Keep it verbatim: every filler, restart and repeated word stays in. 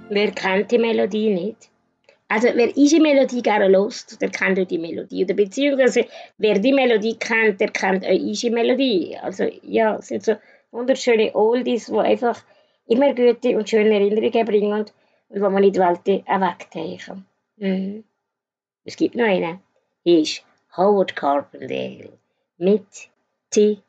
Wer kennt die Melodie nicht? Also, wer unsere Melodie gerne hört, der kennt auch die Melodie. Oder beziehungsweise, wer die Melodie kennt, der kennt auch unsere Melodie. Also, ja, es sind so wunderschöne Oldies, die einfach immer gute und schöne Erinnerungen bringen und, und wo man in die Welt auch wegtun kann. Mhm. Es gibt noch einen. Hier ist Howard Carpendale mit T